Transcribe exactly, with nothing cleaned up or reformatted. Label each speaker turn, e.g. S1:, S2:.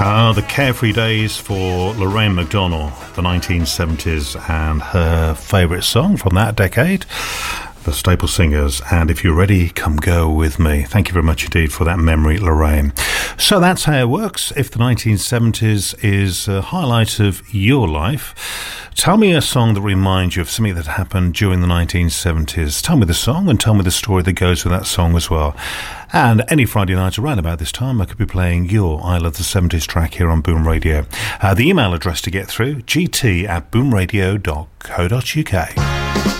S1: Ah, the carefree days for Lorraine McDonnell, the nineteen seventies, and her favourite song from that decade, the Staple Singers, and If You're Ready, Come Go With Me. Thank you very much indeed for that memory, Lorraine. So that's how it works. If the nineteen seventies is a highlight of your life, tell me a song that reminds you of something that happened during the nineteen seventies. Tell me the song and tell me the story that goes with that song as well. And any Friday night around about this time, I could be playing your I Love the seventies track here on Boom Radio. Uh, the email address to get through, g t at boom radio dot co dot u k.